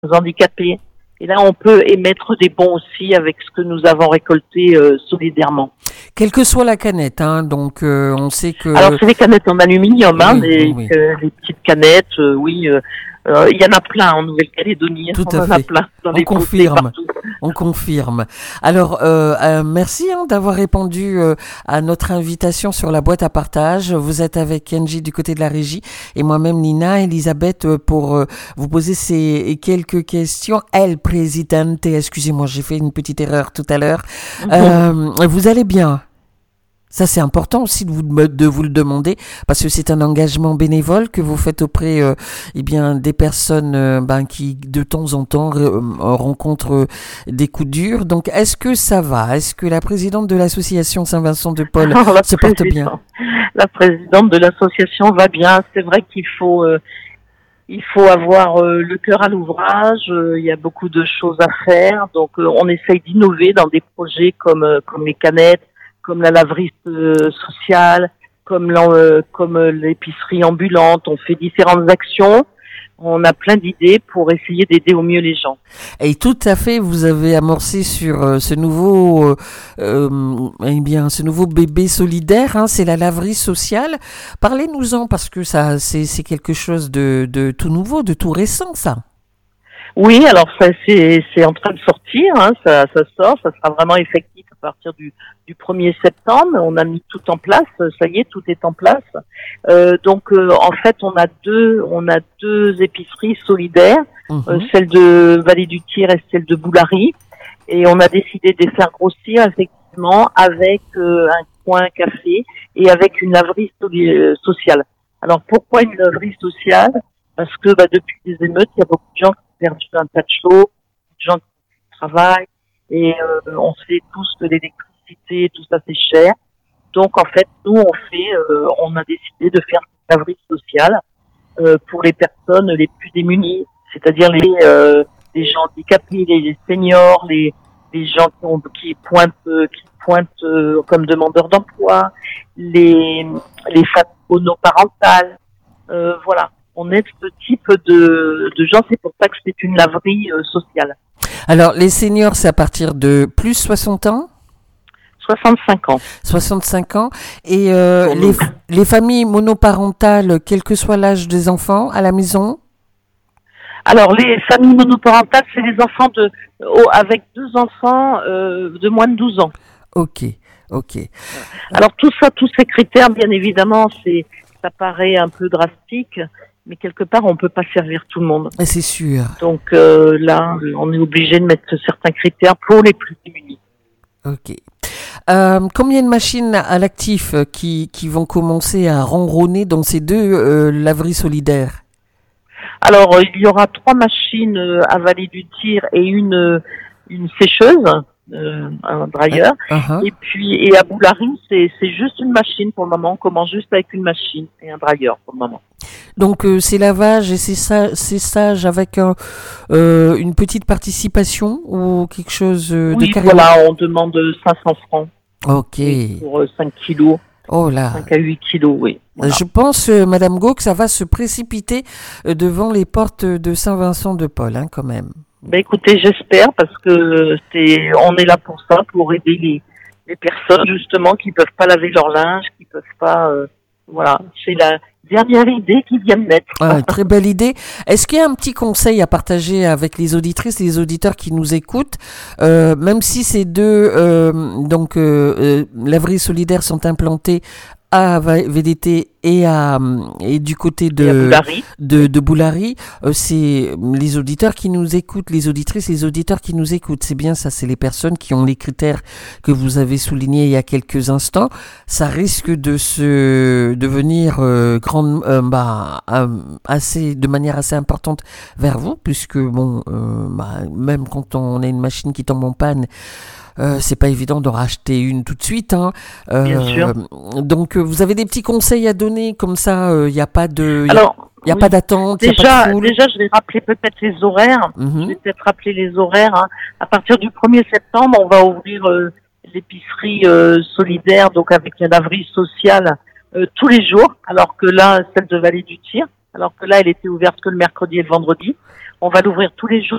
handicapés. Et là, on peut émettre des bons aussi avec ce que nous avons récolté solidairement. Quelle que soit la canette, hein, donc on sait que... Alors, c'est des canettes en aluminium, hein, oui. les petites canettes, oui. Il y en a plein en Nouvelle-Calédonie. Tout On à en fait. a plein dans les potés partout. On confirme. Alors, merci d'avoir répondu à notre invitation sur la boîte à partage. Vous êtes avec Kenji du côté de la régie et moi-même Nina, Elisabeth, pour vous poser ces quelques questions. El Presidente, excusez-moi, j'ai fait une petite erreur tout à l'heure. Vous allez bien ? Ça, c'est important aussi de vous le demander parce que c'est un engagement bénévole que vous faites auprès des personnes qui, de temps en temps, rencontrent des coups durs. Donc, est-ce que ça va ? Est-ce que la présidente de l'association Saint-Vincent de Paul se porte bien ? La présidente de l'association va bien. C'est vrai qu'il faut avoir le cœur à l'ouvrage. Il y a beaucoup de choses à faire. Donc, on essaye d'innover dans des projets comme les canettes, comme la laverie sociale, comme l'épicerie ambulante. On fait différentes actions. On a plein d'idées pour essayer d'aider au mieux les gens. Et tout à fait, vous avez amorcé sur ce nouveau bébé solidaire, hein, c'est la laverie sociale. Parlez-nous-en parce que ça, c'est quelque chose de tout nouveau, de tout récent, ça. Oui, alors ça c'est en train de sortir, hein, ça sort, ça sera vraiment effectif à partir du 1er septembre. On a mis tout en place, ça y est, tout est en place. En fait, on a deux épiceries solidaires, celle de Vallée du Tir et celle de Boulary, et on a décidé de les faire grossir effectivement avec un coin café et avec une laverie sociale. Alors pourquoi une laverie sociale ? Parce que depuis les émeutes, il y a beaucoup de gens qui ont perdu un tas de choses, beaucoup de gens qui travaillent, et on sait tous que l'électricité, tout ça c'est cher. Donc en fait, nous on a décidé de faire une laverie sociale pour les personnes les plus démunies, c'est-à-dire les gens handicapés, les seniors, les gens qui pointent comme demandeurs d'emploi, les familles monoparentales, voilà. On aide ce type de gens, c'est pour ça que c'est une laverie sociale. Alors, les seniors, c'est à partir de plus 60 ans ? 65 ans. 65 ans. Et les familles monoparentales, quel que soit l'âge des enfants, à la maison ? Alors, les familles monoparentales, c'est les enfants avec 2 enfants de moins de 12 ans. Ok. Alors, tous ces critères, bien évidemment, ça paraît un peu drastique, mais quelque part, on peut pas servir tout le monde. C'est sûr. Donc là, on est obligé de mettre certains critères pour les plus démunis. Ok. Combien de machines à l'actif qui vont commencer à ronronner dans ces deux laveries solidaires ? Alors, il y aura 3 machines à Vallée du Tir et une sécheuse, un dryer. Et puis à Boulary, c'est juste une machine pour le moment. On commence juste avec une machine et un dryer pour le moment. Donc c'est lavage et séchage avec une petite participation ou quelque chose de carré. Voilà, on demande 500 francs. Ok. Pour 5 kilos. Oh là. 5 à 8 kilos, oui. Voilà. Je pense, Madame Gau, que ça va se précipiter devant les portes de Saint-Vincent de Paul, hein, quand même. Écoutez, j'espère, parce que on est là pour ça, pour aider les personnes, justement, qui peuvent pas laver leur linge, qui peuvent pas, voilà. C'est la dernière idée qu'ils viennent mettre. Très belle idée. Est-ce qu'il y a un petit conseil à partager avec les auditrices et les auditeurs qui nous écoutent, même si ces deux laveries solidaires sont implantées à VDT et du côté de Boulary, c'est les auditeurs qui nous écoutent, les auditrices et les auditeurs qui nous écoutent. C'est bien ça, c'est les personnes qui ont les critères que vous avez soulignés il y a quelques instants. Ça risque de devenir de manière assez importante vers vous, puisque même quand on a une machine qui tombe en panne, c'est pas évident d'en racheter une tout de suite, hein. Bien sûr. Donc vous avez des petits conseils à donner comme ça, il n'y a pas de pas d'attente, déjà je vais rappeler peut-être les horaires. Je vais peut-être rappeler les horaires, hein. À partir du 1er septembre, on va ouvrir l'épicerie solidaire, donc avec la laverie sociale tous les jours, alors que là, celle de Vallée du Tir, alors que là, elle était ouverte que le mercredi et le vendredi. On va l'ouvrir tous les jours